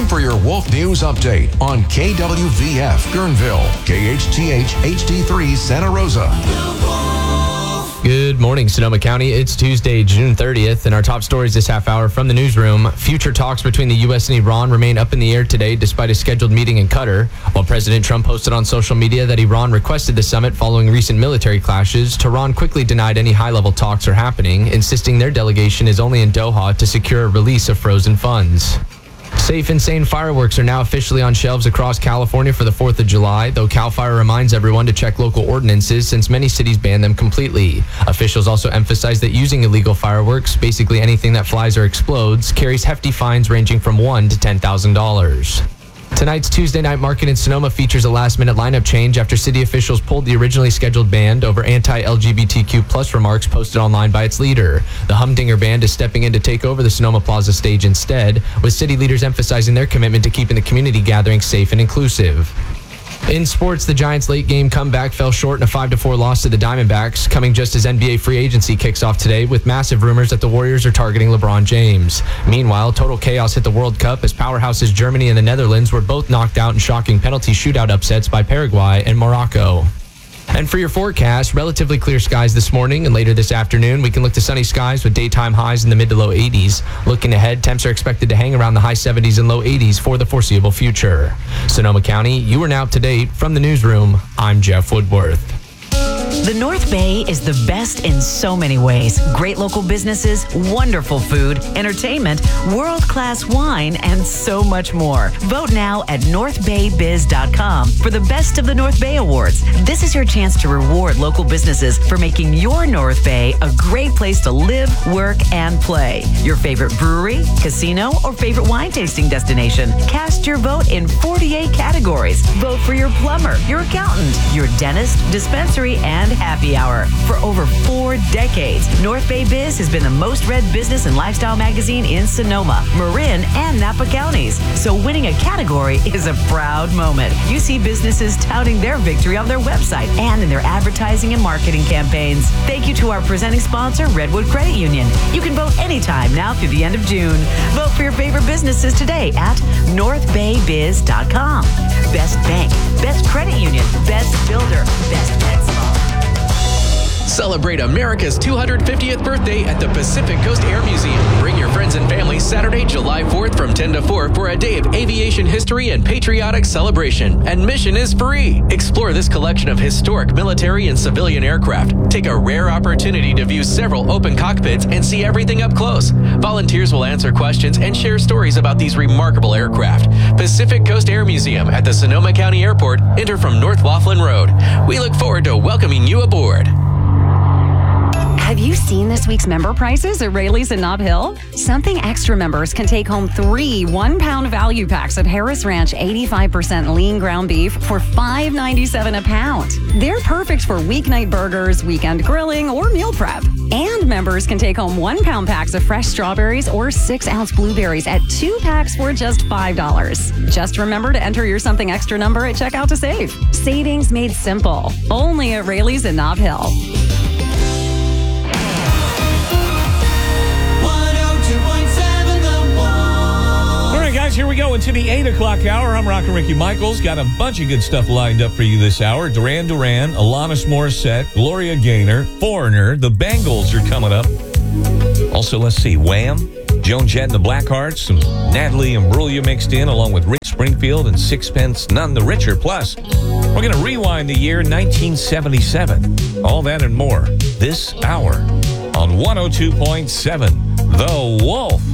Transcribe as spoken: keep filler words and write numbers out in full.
Time for your Wolf News Update on K W V F Guerneville, K H T H H D three Santa Rosa. Good morning, Sonoma County. It's Tuesday, June thirtieth, and our top stories this half hour from the newsroom. Future talks between the U S and Iran remain up in the air today despite a scheduled meeting in Qatar. While President Trump posted on social media that Iran requested the summit following recent military clashes, Tehran quickly denied any high-level talks are happening, insisting their delegation is only in Doha to secure a release of frozen funds. Safe and sane fireworks are now officially on shelves across California for the fourth of July, though CAL FIRE reminds everyone to check local ordinances since many cities ban them completely. Officials also emphasize that using illegal fireworks, basically anything that flies or explodes, carries hefty fines ranging from one thousand dollars to ten thousand dollars. Tonight's Tuesday night market in Sonoma features a last-minute lineup change after city officials pulled the originally scheduled band over anti-L G B T Q plus remarks posted online by its leader. The Humdinger Band is stepping in to take over the Sonoma Plaza stage instead, with city leaders emphasizing their commitment to keeping the community gathering safe and inclusive. In sports, the Giants' late game comeback fell short in a five to four loss to the Diamondbacks, coming just as N B A free agency kicks off today with massive rumors that the Warriors are targeting LeBron James. Meanwhile, total chaos hit the World Cup as powerhouses Germany and the Netherlands were both knocked out in shocking penalty shootout upsets by Paraguay and Morocco. And for your forecast, relatively clear skies this morning, and later this afternoon, we can look to sunny skies with daytime highs in the mid to low eighties. Looking ahead, temps are expected to hang around the high seventies and low eighties for the foreseeable future. Sonoma County, you are now up to date. From the newsroom, I'm Jeff Woodworth. The North Bay is the best in so many ways. Great local businesses, wonderful food, entertainment, world-class wine, and so much more. Vote now at north bay biz dot com for the Best of the North Bay Awards. This is your chance to reward local businesses for making your North Bay a great place to live, work, and play. Your favorite brewery, casino, or favorite wine tasting destination. Cast your vote in forty-eight categories. Vote for your plumber, your accountant, your dentist, dispensary, and happy hour. For over four decades, North Bay Biz has been the most read business and lifestyle magazine in Sonoma, Marin, and Napa counties. So winning a category is a proud moment. You see businesses touting their victory on their website and in their advertising and marketing campaigns. Thank you to our presenting sponsor, Redwood Credit Union. You can vote anytime now through the end of June. Vote for your favorite businesses today at north bay biz dot com. Best bank, best credit union, best builder, best pet spa. Celebrate America's two hundred fiftieth birthday at the Pacific Coast Air Museum. Bring your friends and family Saturday, July fourth from ten to four for a day of aviation history and patriotic celebration. Admission is free. Explore this collection of historic military and civilian aircraft. Take a rare opportunity to view several open cockpits and see everything up close. Volunteers will answer questions and share stories about these remarkable aircraft. Pacific Coast Air Museum at the Sonoma County Airport. Enter from North Laughlin Road. We look forward to welcoming you aboard. Have you seen this week's member prices at Raley's in Nob Hill? Something Extra members can take home three one-pound value packs of Harris Ranch eighty-five percent lean ground beef for five ninety-seven a pound. They're perfect for weeknight burgers, weekend grilling, or meal prep. And members can take home one-pound packs of fresh strawberries or six-ounce blueberries at two packs for just five dollars. Just remember to enter your Something Extra number at checkout to save. Savings made simple. Only at Raley's in Nob Hill. Here we go into the eight o'clock hour. I'm Rockin' Ricky Michaels. Got a bunch of good stuff lined up for you this hour. Duran Duran, Alanis Morissette, Gloria Gaynor, Foreigner, the Bangles are coming up. Also, let's see, Wham, Joan Jett and the Blackhearts, some Natalie Imbruglia mixed in, along with Rick Springfield and Sixpence None the Richer. Plus, we're going to rewind the year nineteen seventy-seven. All that and more this hour on one oh two point seven The Wolf.